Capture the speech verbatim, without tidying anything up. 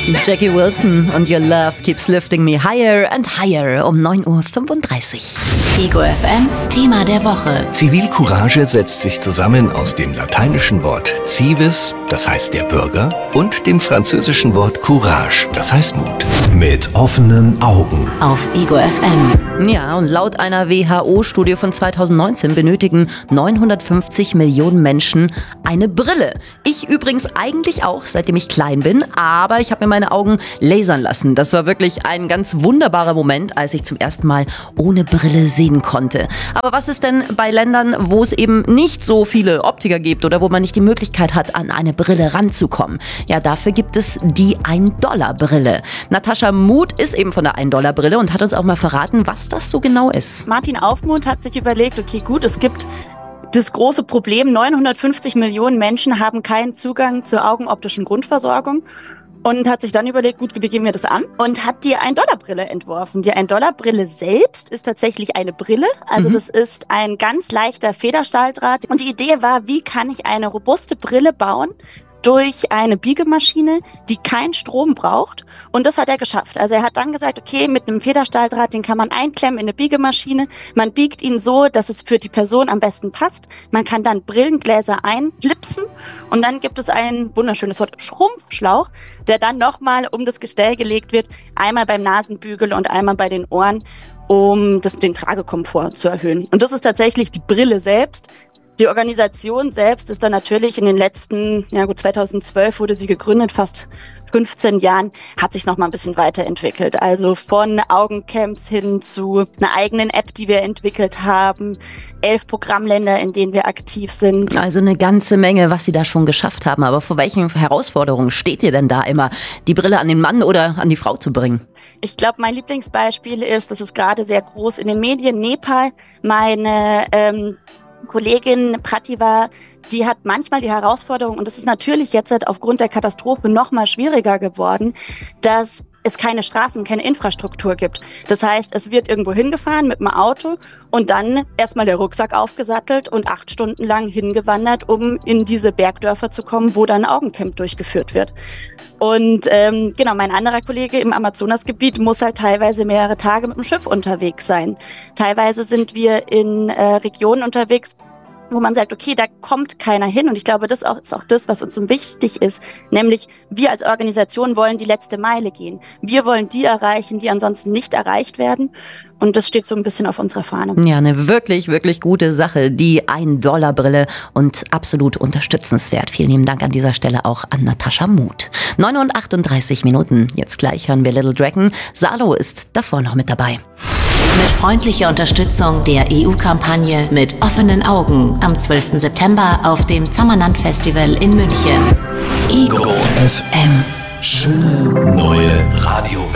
Jackie Wilson und Your Love Keeps Lifting Me Higher and Higher um neun Uhr fünfunddreißig. Ego F M, Thema der Woche. Zivilcourage setzt sich zusammen aus dem lateinischen Wort civis, das heißt der Bürger, und dem französischen Wort courage, das heißt Mut. Mit offenen Augen. Auf Ego F M. Ja, und laut einer W H O-Studie von zweitausendneunzehn benötigen neunhundertfünfzig Millionen Menschen eine Brille. Ich übrigens eigentlich auch, seitdem ich klein bin, aber ich habe mir meine Augen lasern lassen. Das war wirklich ein ganz wunderbarer Moment, als ich zum ersten Mal ohne Brille sehen konnte. Aber was ist denn bei Ländern, wo es eben nicht so viele Optiker gibt oder wo man nicht die Möglichkeit hat, an eine Brille ranzukommen? Ja, dafür gibt es die ein-Dollar-Brille. Natascha Muth ist eben von der ein-Dollar-Brille und hat uns auch mal verraten, was das so genau ist. Martin Aufmuth hat sich überlegt, okay gut, es gibt das große Problem, neunhundertfünfzig Millionen Menschen haben keinen Zugang zur augenoptischen Grundversorgung. Und hat sich dann überlegt, gut, wie gehen wir das an? Und hat die ein-Dollar-Brille entworfen. Die ein-Dollar-Brille selbst ist tatsächlich eine Brille. Also mhm. das ist ein ganz leichter Federstahldraht. Und die Idee war, wie kann ich eine robuste Brille bauen durch eine Biegemaschine, die keinen Strom braucht. Und das hat er geschafft. Also er hat dann gesagt, okay, mit einem Federstahldraht, den kann man einklemmen in eine Biegemaschine. Man biegt ihn so, dass es für die Person am besten passt. Man kann dann Brillengläser einklipsen. Und dann gibt es ein wunderschönes Wort, Schrumpfschlauch, der dann nochmal um das Gestell gelegt wird. Einmal beim Nasenbügel und einmal bei den Ohren, um das, den Tragekomfort zu erhöhen. Und das ist tatsächlich die Brille selbst. Die Organisation selbst ist dann natürlich in den letzten, ja gut, zweitausendzwölf wurde sie gegründet, fast fünfzehn Jahren, hat sich noch mal ein bisschen weiterentwickelt. Also von Augencamps hin zu einer eigenen App, die wir entwickelt haben, elf Programmländer, in denen wir aktiv sind. Also eine ganze Menge, was Sie da schon geschafft haben. Aber vor welchen Herausforderungen steht ihr denn da immer, die Brille an den Mann oder an die Frau zu bringen? Ich glaube, mein Lieblingsbeispiel ist, das ist gerade sehr groß in den Medien, Nepal. Meine ähm, Kollegin Prativa, die hat manchmal die Herausforderung, und das ist natürlich jetzt aufgrund der Katastrophe noch mal schwieriger geworden, dass es keine Straßen, keine Infrastruktur gibt. Das heißt, es wird irgendwo hingefahren mit dem Auto und dann erstmal der Rucksack aufgesattelt und acht Stunden lang hingewandert, um in diese Bergdörfer zu kommen, wo dann ein Augencamp durchgeführt wird. Und ähm, genau, mein anderer Kollege im Amazonasgebiet muss halt teilweise mehrere Tage mit dem Schiff unterwegs sein. Teilweise sind wir in äh, Regionen unterwegs, wo man sagt, okay, da kommt keiner hin. Und ich glaube, das auch, ist auch das, was uns so wichtig ist. Nämlich, wir als Organisation wollen die letzte Meile gehen. Wir wollen die erreichen, die ansonsten nicht erreicht werden. Und das steht so ein bisschen auf unserer Fahne. Ja, eine wirklich, wirklich gute Sache. Die ein-Dollar-Brille und absolut unterstützenswert. Vielen lieben Dank an dieser Stelle auch an Natascha Muth. neun Uhr achtunddreißig Minuten. Jetzt gleich hören wir Little Dragon. Salo ist davor noch mit dabei. Mit freundlicher Unterstützung der E U-Kampagne Mit offenen Augen am zwölften September auf dem Zammernand Festival in München. Ego F M. Schöne neue Radiowelt.